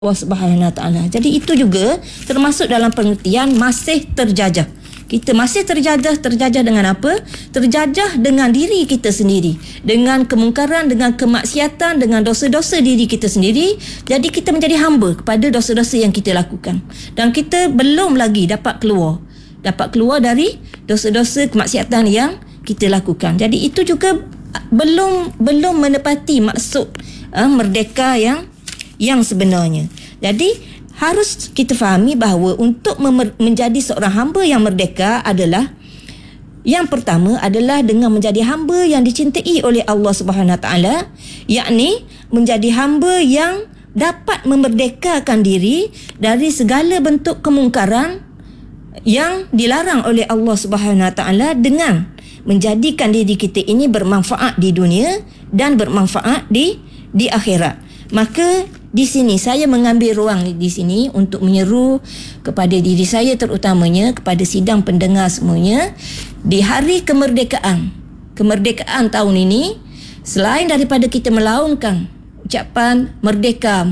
Allah Subhanahu Wa Taala. Jadi itu juga termasuk dalam pengertian masih terjajah. Kita masih terjajah dengan apa? Terjajah dengan diri kita sendiri, dengan kemungkaran, dengan kemaksiatan, dengan dosa-dosa diri kita sendiri. Jadi kita menjadi hamba kepada dosa-dosa yang kita lakukan, dan kita belum lagi dapat keluar dari dosa-dosa kemaksiatan yang kita lakukan. Jadi itu juga belum menepati maksud merdeka yang sebenarnya. Jadi harus kita fahami bahawa untuk menjadi seorang hamba yang merdeka adalah, yang pertama adalah dengan menjadi hamba yang dicintai oleh Allah Subhanahu Wa Taala, yakni menjadi hamba yang dapat memerdekakan diri dari segala bentuk kemungkaran yang dilarang oleh Allah Subhanahu Wa Taala, dengan menjadikan diri kita ini bermanfaat di dunia dan bermanfaat di akhirat. Maka di sini saya mengambil ruang di sini untuk menyeru kepada diri saya, terutamanya kepada sidang pendengar semuanya, di hari kemerdekaan tahun ini, selain daripada kita melaungkan ucapan merdeka,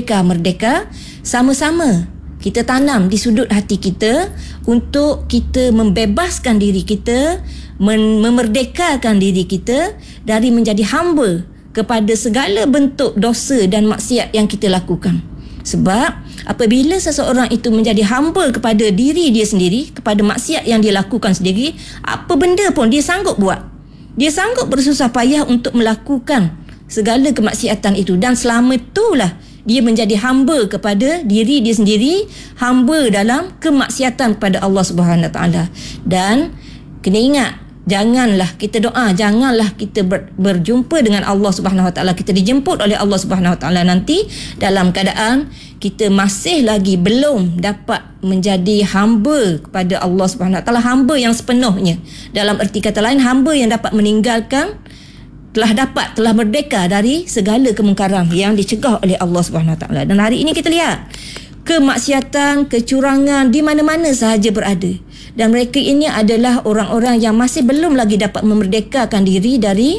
sama-sama kita tanam di sudut hati kita untuk kita membebaskan diri kita, memerdekakan diri kita dari menjadi hamba kepada segala bentuk dosa dan maksiat yang kita lakukan. Sebab apabila seseorang itu menjadi hamba kepada diri dia sendiri, kepada maksiat yang dia lakukan sendiri, apa benda pun dia sanggup buat. Dia sanggup bersusah payah untuk melakukan segala kemaksiatan itu, dan selama itulah dia menjadi hamba kepada diri dia sendiri, hamba dalam kemaksiatan kepada Allah Subhanahu Wa Taala. Dan kena ingat, janganlah kita doa, janganlah kita berjumpa dengan Allah Subhanahu Wa Taala, kita dijemput oleh Allah Subhanahu Wa Taala nanti dalam keadaan kita masih lagi belum dapat menjadi hamba kepada Allah Subhanahu Wa Taala, hamba yang sepenuhnya. Dalam erti kata lain, hamba yang dapat meninggalkan, telah merdeka dari segala kemungkaran yang dicegah oleh Allah Subhanahu Wa Taala. Dan hari ini kita lihat kemaksiatan, kecurangan di mana-mana sahaja berada. Dan mereka ini adalah orang-orang yang masih belum lagi dapat memerdekakan diri dari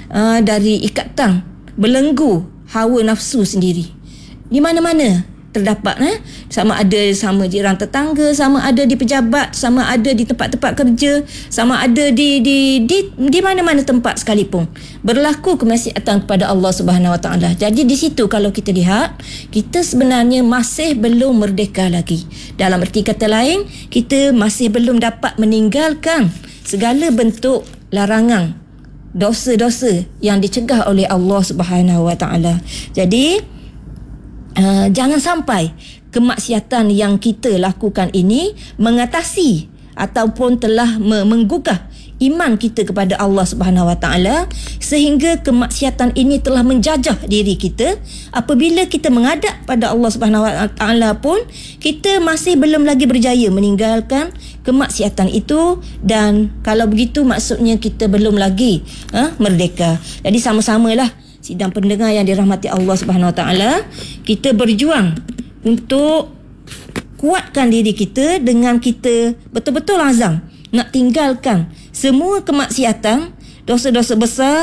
ikatan belenggu hawa nafsu sendiri. Di mana-mana terdapat, sama ada sama jiran tetangga, sama ada di pejabat, sama ada di tempat-tempat kerja, sama ada di mana-mana tempat sekalipun berlaku kemaksiatan kepada Allah Subhanahu Wa Taala. Jadi di situ kalau kita lihat, kita sebenarnya masih belum merdeka lagi. Dalam erti kata lain, kita masih belum dapat meninggalkan segala bentuk larangan, dosa-dosa yang dicegah oleh Allah Subhanahu Wa Taala. Jadi jangan sampai kemaksiatan yang kita lakukan ini mengatasi ataupun telah menggugah iman kita kepada Allah Subhanahu Wa Taala, sehingga kemaksiatan ini telah menjajah diri kita. Apabila kita menghadap pada Allah Subhanahu Wa Taala pun, kita masih belum lagi berjaya meninggalkan kemaksiatan itu, dan kalau begitu maksudnya kita belum lagi merdeka. Jadi sama-samalah sidang pendengar yang dirahmati Allah Subhanahu Wa Taala, kita berjuang untuk kuatkan diri kita dengan kita betul-betul azam nak tinggalkan semua kemaksiatan, dosa-dosa besar,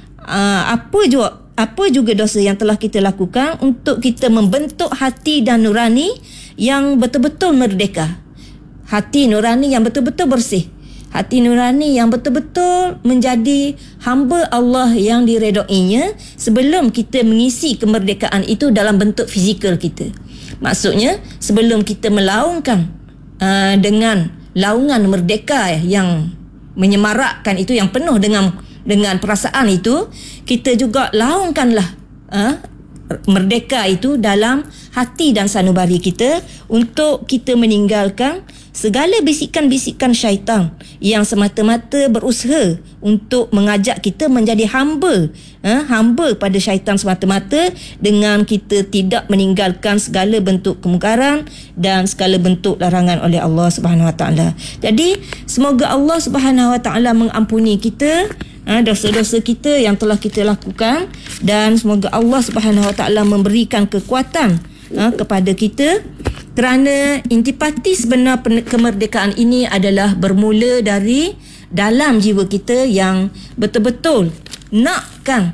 apa juga dosa yang telah kita lakukan, untuk kita membentuk hati dan nurani yang betul-betul merdeka. Hati nurani yang betul-betul bersih, hati nurani yang betul-betul menjadi hamba Allah yang diredainya, sebelum kita mengisi kemerdekaan itu dalam bentuk fizikal kita. Maksudnya sebelum kita melaungkan dengan laungan merdeka yang menyemarakkan itu, yang penuh dengan perasaan itu, kita juga laungkanlah merdeka itu dalam hati dan sanubari kita, untuk kita meninggalkan segala bisikan-bisikan syaitan yang semata-mata berusaha untuk mengajak kita menjadi hamba pada syaitan semata-mata, dengan kita tidak meninggalkan segala bentuk kemungkaran dan segala bentuk larangan oleh Allah Subhanahu Wa Taala. Jadi semoga Allah Subhanahu Wa Taala mengampuni kita dosa-dosa kita yang telah kita lakukan, dan semoga Allah Subhanahu Wa Taala memberikan kekuatan kepada kita, kerana intipati sebenar kemerdekaan ini adalah bermula dari dalam jiwa kita yang betul-betul nakkan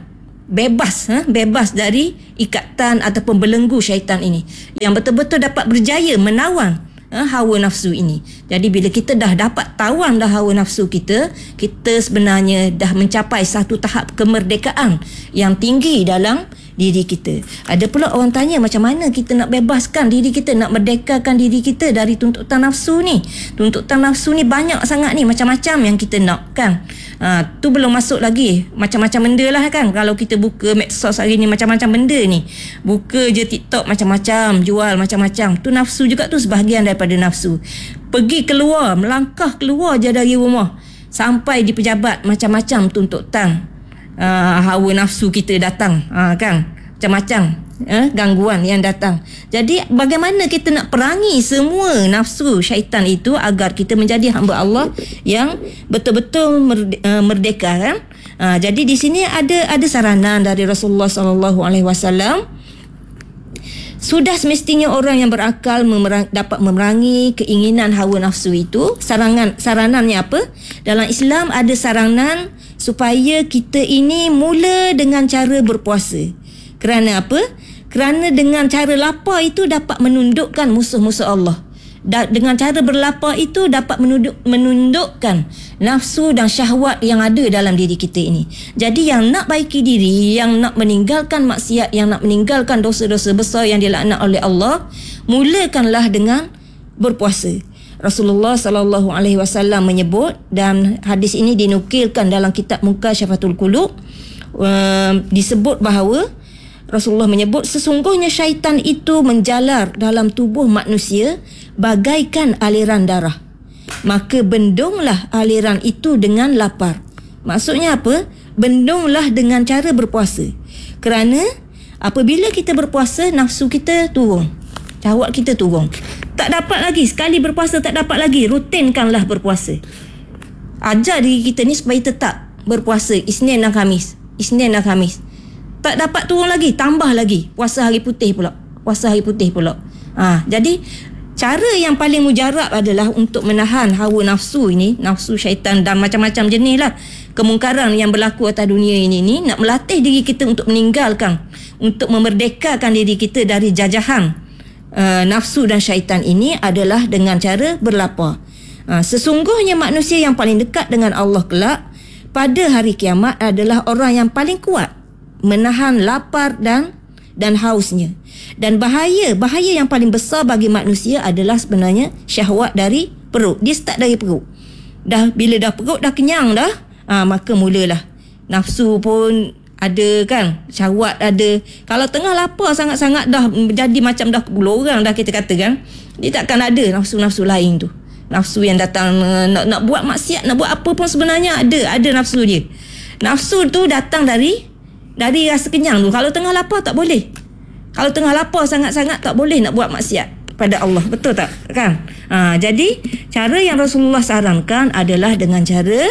bebas dari ikatan ataupun belenggu syaitan ini, yang betul-betul dapat berjaya menawan hawa nafsu ini. Jadi bila kita dah dapat tawan dah hawa nafsu kita sebenarnya dah mencapai satu tahap kemerdekaan yang tinggi dalam diri kita. Ada pula orang tanya, macam mana kita nak bebaskan diri kita, nak merdekakan diri kita dari tuntutan nafsu ni? Tuntutan nafsu ni banyak sangat ni, macam-macam yang kita nak kan. Tu belum masuk lagi macam-macam benda lah kan. Kalau kita buka medsos hari ni, macam-macam benda ni. Buka je TikTok macam-macam, jual macam-macam. Tu nafsu juga, tu sebahagian daripada nafsu. Pergi keluar, melangkah keluar je dari rumah, sampai di pejabat, macam-macam tuntutan hawa nafsu kita datang, kan, macam-macam gangguan yang datang. Jadi bagaimana kita nak perangi semua nafsu syaitan itu agar kita menjadi hamba Allah yang betul-betul merdeka kan? Jadi di sini ada saranan dari Rasulullah SAW. Sudah semestinya orang yang berakal dapat memerangi keinginan hawa nafsu itu. Saranannya apa? Dalam Islam ada saranan supaya kita ini mula dengan cara berpuasa. Kerana apa? Kerana dengan cara lapar itu dapat menundukkan musuh-musuh Allah. Dengan cara berlapar itu dapat menundukkan nafsu dan syahwat yang ada dalam diri kita ini. Jadi yang nak baiki diri, yang nak meninggalkan maksiat, yang nak meninggalkan dosa-dosa besar yang dilaknat oleh Allah, mulakanlah dengan berpuasa. Rasulullah SAW menyebut, dan hadis ini dinukilkan dalam kitab Mukasyafatul Qulub, disebut bahawa Rasulullah menyebut, sesungguhnya syaitan itu menjalar dalam tubuh manusia bagaikan aliran darah. Maka bendunglah aliran itu dengan lapar. Maksudnya apa? Bendunglah dengan cara berpuasa. Kerana apabila kita berpuasa, nafsu kita turun, syahwat kita turun. Tak dapat lagi, sekali berpuasa tak dapat lagi, rutinkanlah berpuasa. Ajar diri kita ni supaya tetap berpuasa Isnin dan Khamis. Tak dapat turun lagi, tambah lagi puasa hari putih pula. Jadi cara yang paling mujarab adalah untuk menahan hawa nafsu ini, nafsu syaitan dan macam-macam jenis lah kemungkaran yang berlaku atas dunia ini, nak melatih diri kita untuk meninggalkan, untuk memerdekakan diri kita dari jajahan nafsu dan syaitan ini adalah dengan cara berlapar. Sesungguhnya manusia yang paling dekat dengan Allah kelak pada hari kiamat adalah orang yang paling kuat menahan lapar dan hausnya. Dan bahaya yang paling besar bagi manusia adalah sebenarnya syahwat dari perut. Dia start dari perut. Bila perut dah kenyang dah, maka mulalah nafsu pun ada kan, syahwat ada. Kalau tengah lapar sangat-sangat dah jadi macam dah gelorang dah, kita kata kan, dia takkan ada nafsu-nafsu lain tu. Nafsu yang datang nak buat maksiat, nak buat apa pun sebenarnya ada nafsu dia. Nafsu tu datang dari rasa kenyang tu. Kalau tengah lapar tak boleh. Kalau tengah lapar sangat-sangat tak boleh nak buat maksiat pada Allah. Betul tak? Kan? Jadi cara yang Rasulullah sarankan adalah dengan cara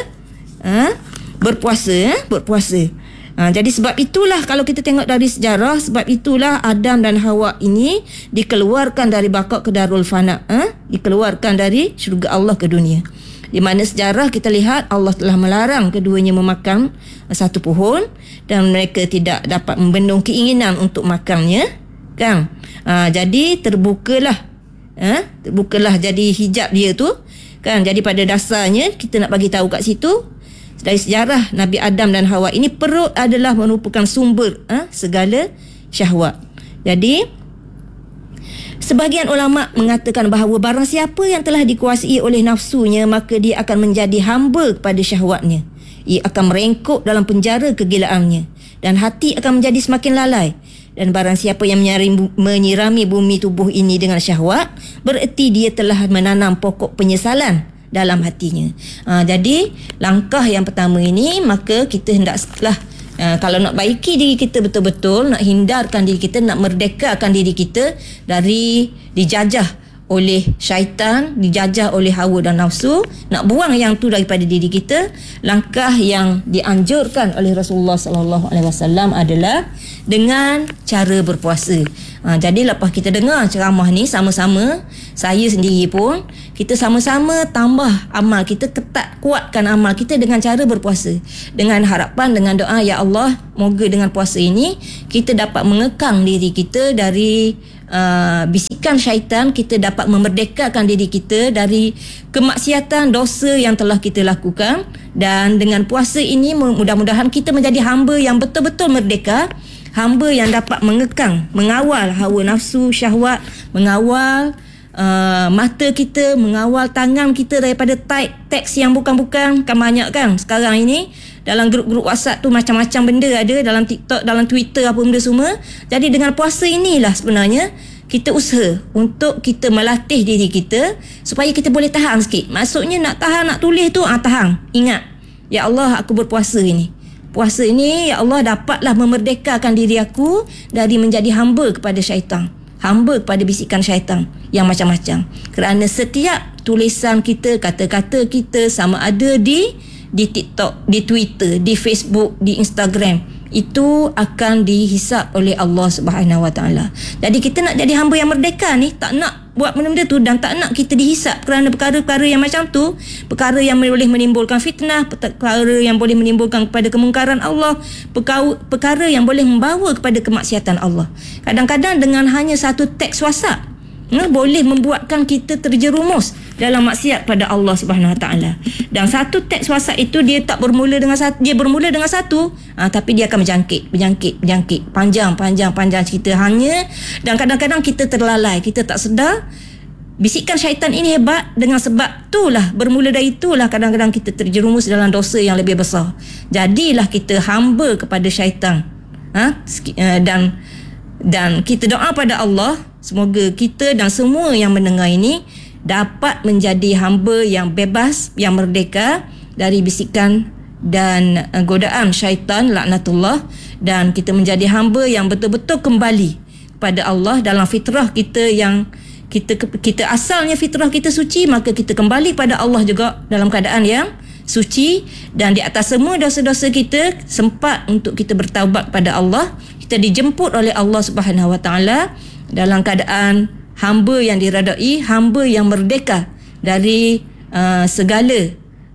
berpuasa. Jadi sebab itulah kalau kita tengok dari sejarah, sebab itulah Adam dan Hawa ini dikeluarkan dari baka ke darul fana, dikeluarkan dari syurga Allah ke dunia. Di mana sejarah kita lihat Allah telah melarang keduanya memakan satu pohon dan mereka tidak dapat membendung keinginan untuk makannya, kan? Jadi terbukalah jadi hijab dia tu, kan? Jadi pada dasarnya kita nak bagi tahu kat situ, dari sejarah Nabi Adam dan Hawa ini, perut adalah merupakan sumber segala syahwat. Jadi sebahagian ulama mengatakan bahawa barang siapa yang telah dikuasai oleh nafsunya, maka dia akan menjadi hamba kepada syahwatnya. Ia akan merengkuk dalam penjara kegilaannya dan hati akan menjadi semakin lalai. Dan barang siapa yang menyirami bumi tubuh ini dengan syahwat, bererti dia telah menanam pokok penyesalan dalam hatinya. Jadi langkah yang pertama ini, maka kita hendaklah kalau nak baiki diri kita betul-betul, nak hindarkan diri kita, nak merdekakan diri kita dari dijajah oleh syaitan, dijajah oleh hawa dan nafsu, nak buang yang tu daripada diri kita, langkah yang dianjurkan oleh Rasulullah SAW adalah dengan cara berpuasa. Jadi lepas kita dengar ceramah ni sama-sama, saya sendiri pun, kita sama-sama tambah amal kita, kuatkan amal kita dengan cara berpuasa. Dengan harapan, dengan doa, ya Allah, moga dengan puasa ini kita dapat mengekang diri kita dari bisikan syaitan, kita dapat memerdekakan diri kita dari kemaksiatan, dosa yang telah kita lakukan. Dan dengan puasa ini mudah-mudahan kita menjadi hamba yang betul-betul merdeka, hamba yang dapat mengekang, mengawal hawa nafsu, syahwat, mengawal mata kita, mengawal tangan kita daripada teks yang bukan-bukan. Kan banyak kan sekarang ini dalam grup-grup WhatsApp tu macam-macam benda ada, dalam TikTok, dalam Twitter, apa benda semua. Jadi dengan puasa inilah sebenarnya kita usaha untuk kita melatih diri kita supaya kita boleh tahan sikit. Maksudnya nak tahan, nak tulis tu tahan. Ingat, ya Allah, aku berpuasa ini. Puasa ini, ya Allah, dapatlah memerdekakan diri aku dari menjadi hamba kepada syaitan, hamba kepada bisikan syaitan yang macam-macam. Kerana setiap tulisan kita, kata-kata kita, sama ada di TikTok, di Twitter, di Facebook, di Instagram, itu akan dihisap oleh Allah Subhanahu Wa Taala. Jadi kita nak jadi hamba yang merdeka ni, tak nak buat benda-benda tu dan tak nak kita dihisap kerana perkara-perkara yang macam tu, perkara yang boleh menimbulkan fitnah, perkara yang boleh menimbulkan kepada kemungkaran Allah, perkara yang boleh membawa kepada kemaksiatan Allah. Kadang-kadang dengan hanya satu teks WhatsApp boleh membuatkan kita terjerumus dalam maksiat pada Allah Subhanahu Wa Taala. Dan satu teks WhatsApp itu dia tak bermula dengan satu, dia bermula dengan satu, tapi dia akan berjangkit, panjang cerita hanya. Dan kadang-kadang kita terlalai, kita tak sedar bisikan syaitan ini hebat. Dengan sebab itulah, bermula dari itulah kadang-kadang kita terjerumus dalam dosa yang lebih besar. Jadilah kita hamba kepada syaitan. Dan kita doa pada Allah, semoga kita dan semua yang mendengar ini dapat menjadi hamba yang bebas, yang merdeka dari bisikan dan godaan syaitan, laknatullah. Dan kita menjadi hamba yang betul-betul kembali kepada Allah dalam fitrah kita yang kita asalnya fitrah kita suci, maka kita kembali pada Allah juga dalam keadaan yang suci. Dan di atas semua dosa-dosa kita, sempat untuk kita bertaubat pada Allah. Kita dijemput oleh Allah Subhanahu Wa Taala dalam keadaan hamba yang diredai, hamba yang merdeka dari segala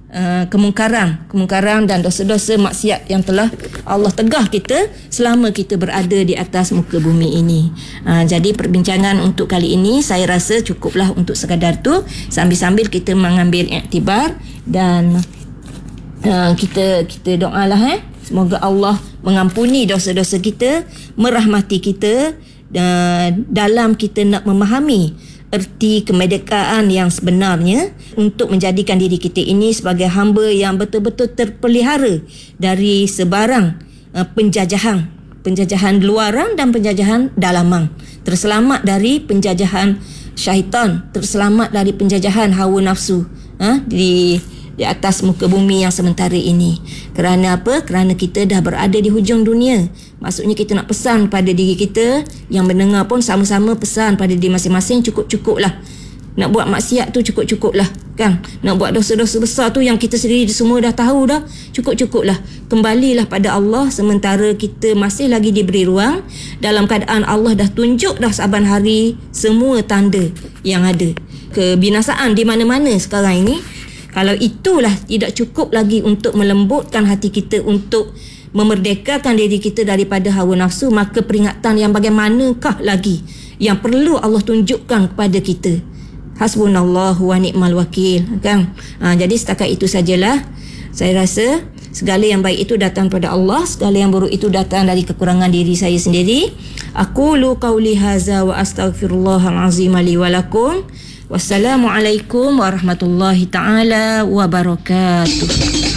kemungkaran dan dosa-dosa maksiat yang telah Allah tegah kita selama kita berada di atas muka bumi ini. Jadi perbincangan untuk kali ini saya rasa cukuplah untuk sekadar tu, sambil-sambil kita mengambil iktibar dan kita doalah semoga Allah mengampuni dosa-dosa kita, merahmati kita dalam kita nak memahami erti kemerdekaan yang sebenarnya untuk menjadikan diri kita ini sebagai hamba yang betul-betul terpelihara dari sebarang penjajahan luaran dan penjajahan dalaman, terselamat dari penjajahan syaitan, terselamat dari penjajahan hawa nafsu di atas muka bumi yang sementara ini. Kerana apa? Kerana kita dah berada di hujung dunia. Maksudnya kita nak pesan pada diri kita, yang mendengar pun sama-sama pesan pada diri masing-masing, cukup-cukuplah. Nak buat maksiat tu cukup-cukuplah, kan? Nak buat dosa-dosa besar tu yang kita sendiri semua dah tahu dah, cukup-cukuplah. Kembalilah pada Allah sementara kita masih lagi diberi ruang, dalam keadaan Allah dah tunjuk dah saban hari semua tanda yang ada. Kebinasaan di mana-mana sekarang ini. Kalau itulah tidak cukup lagi untuk melembutkan hati kita, untuk memerdekakan diri kita daripada hawa nafsu, maka peringatan yang bagaimanakah lagi yang perlu Allah tunjukkan kepada kita? Hasbunallahu wa ni'mal wakil, kan? Jadi setakat itu sajalah. Saya rasa segala yang baik itu datang pada Allah, segala yang buruk itu datang dari kekurangan diri saya sendiri. Aqulu qauli hadza wa astaghfirullahal azim li wa lakum. Wassalamualaikum warahmatullahi taala wabarakatuh.